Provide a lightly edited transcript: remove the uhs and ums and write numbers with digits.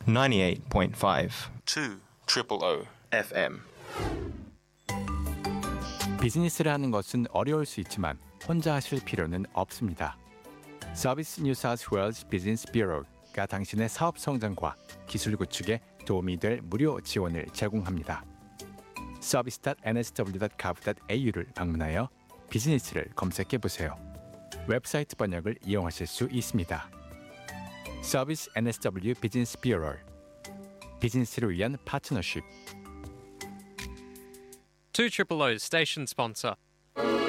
98.5 2 FM. 비즈니스를 하는 것은 어려울 수 있지만 혼자 하실 필요는 없습니다. 서비스 뉴 사우스 웨일즈 비즈니스 뷰로가 당신의 사업 성장과 기술 구축에 도움이 될 무료 지원을 제공합니다. service.nsw.gov.au를 방문하여 비즈니스를 검색해보세요. 웹사이트 번역을 이용하실 수 있습니다. 서비스 NSW 비즈니스 뷰로, 비즈니스를 위한 파트너십. 2 Triple O's station sponsor.